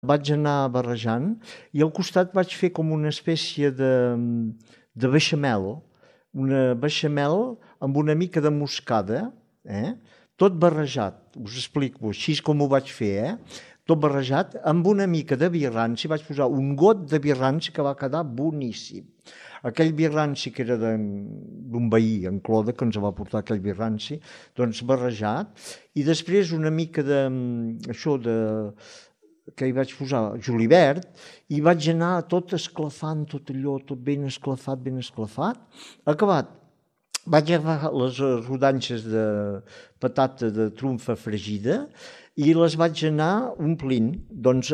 Vaig anar barrejant i al costat vaig fer com una espècie de beixamel, una beixamel amb una mica de moscada, tot barrejat, us explico, així com ho vaig fer, tot barrejat, amb una mica de vi ranci, vaig posar un got de vi ranci que va quedar boníssim. Aquell vi ranci que era d'un veí, en Clode, que ens va portar aquell vi ranci, doncs barrejat, i després una mica d'això que hi vaig posar julivert, i vaig anar tot esclafant, tot allò, tot ben esclafat. Acabat, vaig agafar les rodanxes de patata de trumfa fregida i les vaig anar omplint. Doncs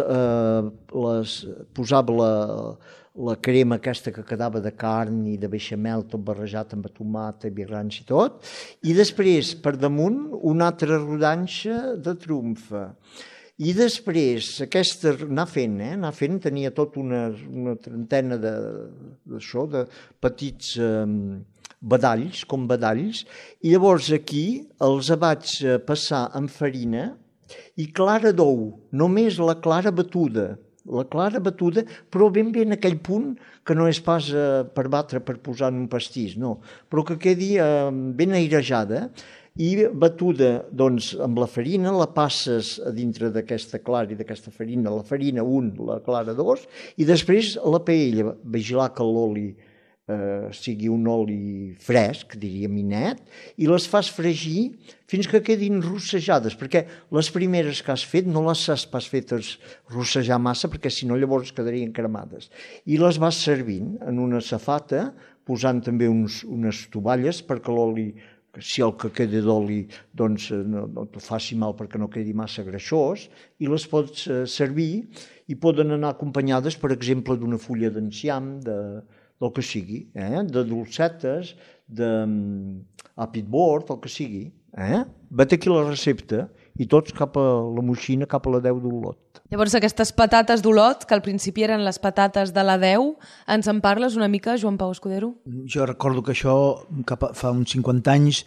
posava la crema aquesta que quedava de carn i de beixamel, tot barrejat amb tomata, vi ranci i tot, i després, per damunt, una altra rodanxa de trumfa. I després, aquesta, anar fent, tenia tot una trentena de petits badalls, com badalls, i llavors aquí els vaig passar amb farina i clara d'ou, només la clara batuda, però ben bé en aquell punt que no és pas per batre per posar en un pastís, no, però que quedi ben airejada, i batuda doncs, amb la farina, la passes a dintre d'aquesta clara i d'aquesta farina, la farina 1, la clara 2, i després la paella, vigilar que l'oli sigui un oli fresc, diríem net, i les fas fregir fins que quedin rossejades, perquè les primeres que has fet no les has pas fetes rossejar massa, perquè si no llavors quedarien cremades. I les vas servint en una safata, posant també unes tovalles perquè l'oli, si el que queda d'oli doncs no t'ho faci mal perquè no quedi massa greixós, i les pots servir i poden anar acompanyades, per exemple, d'una fulla d'enciam, del que sigui, de dolcetes, d'apitbord, el que sigui. Vet aquí la recepta i tots cap a la moixina, cap a la 10 d'Olot. Llavors aquestes patates d'Olot, que al principi eren les patates de la 10, ens en parles una mica, Joan Pau Escudero? Jo recordo que això fa uns 50 anys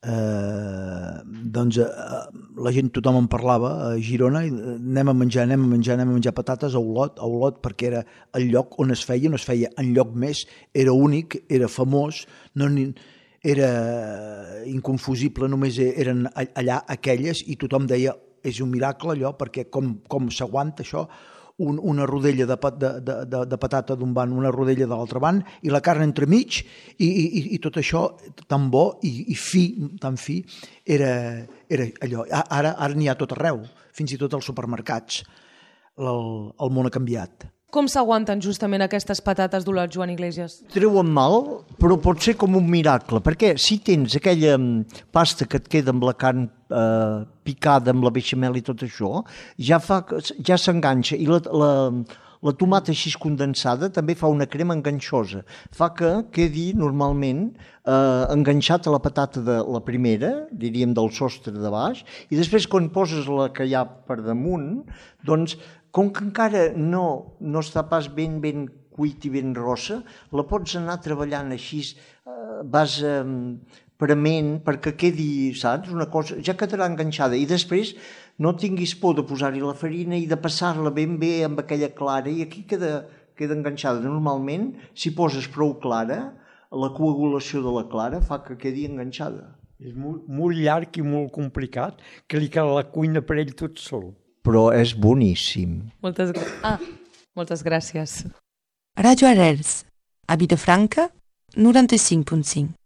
doncs la gent, tothom en parlava a Girona, i anem a menjar patates a Olot, perquè era el lloc on es feia enlloc més, era únic, era famós, era inconfusible, només eren allà aquelles, i tothom deia és un miracle allò, perquè com s'aguanta això, una rodella de patata d'un banc, una rodella de l'altre banc, i la carn entremig, i tot això tan bo i fi, tan fi, era allò. Ara n'hi ha tot arreu, fins i tot als supermercats. El món ha canviat. Com s'aguanten justament aquestes patates d'Olot, Joan Iglesias? Treuen mal, però pot ser com un miracle, perquè si tens aquella pasta que et queda amb la carn picada, amb la beixamel i tot això, ja s'enganxa, i la tomata així condensada també fa una crema enganxosa, fa que quedi normalment enganxat a la patata de la primera, diríem del sostre de baix, i després quan poses la que hi ha per damunt, doncs com que encara no està pas ben cuit i ben rossa, la pots anar treballant així, vas prement perquè quedi, saps, una cosa, ja quedarà enganxada, i després no tinguis por de posar-hi la farina i de passar-la ben bé amb aquella clara, i aquí queda enganxada. Normalment, si poses prou clara, la coagulació de la clara fa que quedi enganxada. És molt llarg i molt complicat, que li cal la cuina per ell tot sol. Però és boníssim. Moltes gràcies. Ràdio Arrels, a Vilafranca, 95.5.